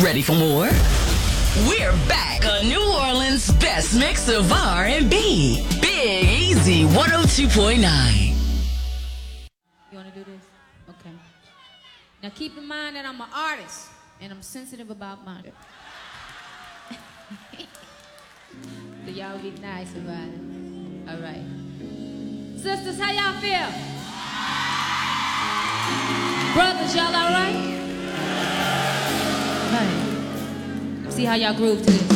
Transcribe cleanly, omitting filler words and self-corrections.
Ready for more? We're back on New Orleans' best mix of R&B. Big Easy 102.9. You want to do this? Okay. Now keep in mind that I'm an artist and I'm sensitive about money. So y'all be nice about it. All right. Sisters, how y'all feel? Brothers, y'all all right? Right. See how y'all groove to this.